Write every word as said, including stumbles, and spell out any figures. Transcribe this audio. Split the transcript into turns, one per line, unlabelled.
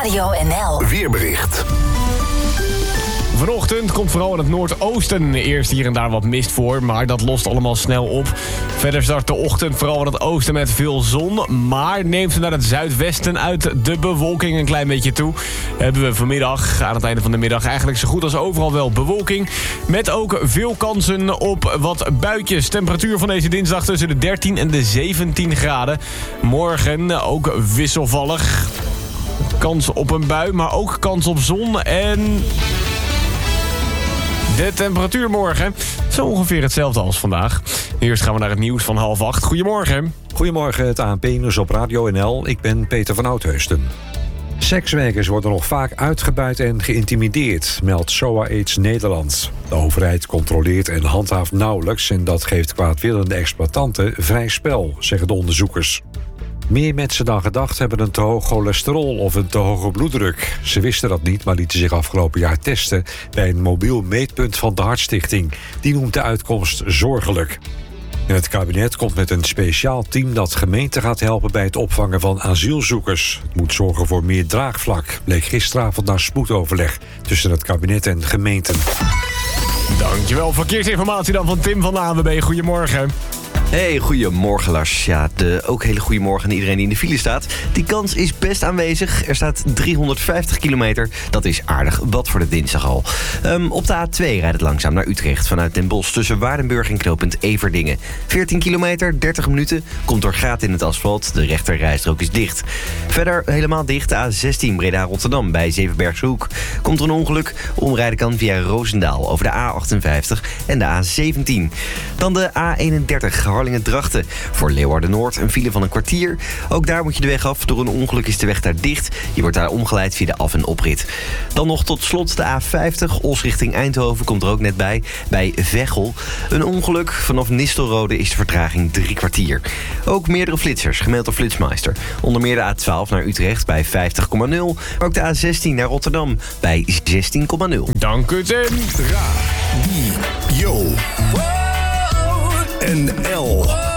Radio N L.
Weerbericht.
Vanochtend komt vooral in het noordoosten eerst hier en daar wat mist voor, maar dat lost allemaal snel op. Verder start de ochtend vooral in het oosten met veel zon, maar neemt naar het zuidwesten uit de bewolking een klein beetje toe. Hebben we vanmiddag, aan het einde van de middag, eigenlijk zo goed als overal wel bewolking. Met ook veel kansen op wat buitjes. Temperatuur van deze dinsdag tussen de dertien en de zeventien graden. Morgen ook wisselvallig. Kans op een bui, maar ook kans op zon en... De temperatuur morgen zo ongeveer hetzelfde als vandaag. Eerst gaan we naar het nieuws van half acht. Goedemorgen.
Goedemorgen, het A N P-nieuws op Radio N L. Ik ben Peter van Oudheusden. Sekswerkers worden nog vaak uitgebuit en geïntimideerd, meldt S O A AIDS Nederland. De overheid controleert en handhaaft nauwelijks en dat geeft kwaadwillende exploitanten vrij spel, zeggen de onderzoekers. Meer mensen dan gedacht hebben een te hoog cholesterol of een te hoge bloeddruk. Ze wisten dat niet, maar lieten zich afgelopen jaar testen bij een mobiel meetpunt van de Hartstichting. Die noemt de uitkomst zorgelijk. En het kabinet komt met een speciaal team dat gemeenten gaat helpen bij het opvangen van asielzoekers. Het moet zorgen voor meer draagvlak, bleek gisteravond na spoedoverleg tussen het kabinet en gemeenten.
Dankjewel. Verkeersinformatie dan van Tim van de A N W B. Goedemorgen.
Hey, goedemorgen Lars. Ja, de, ook hele goedemorgen aan iedereen die in de file staat. Die kans is best aanwezig. Er staat driehonderdvijftig kilometer. Dat is aardig wat voor de dinsdag al. Um, op de A twee rijdt het langzaam naar Utrecht vanuit Den Bosch tussen Waardenburg en knooppunt Everdingen. veertien kilometer, dertig minuten. Komt door gaten in het asfalt. De rechterrijstrook is dicht. Verder helemaal dicht de A zestien Breda-Rotterdam bij Zevenbergse Hoek. Komt er een ongeluk. Omrijden kan via Roosendaal over de A achtenvijftig en de A zeventien. Dan de A eenendertig Harlingen-Drachten. Voor Leeuwarden-Noord een file van een kwartier. Ook daar moet je de weg af. Door een ongeluk is de weg daar dicht. Je wordt daar omgeleid via de af- en oprit. Dan nog tot slot de A vijftig. Os richting Eindhoven komt er ook net bij. Bij Veghel. Een ongeluk. Vanaf Nistelrode is de vertraging drie kwartier. Ook meerdere flitsers, gemeld door Flitsmeister. Onder meer de A twaalf naar Utrecht bij vijftig komma nul. Maar ook de A zestien naar Rotterdam bij zestien komma nul.
Dank u, Tim.
Radio N L.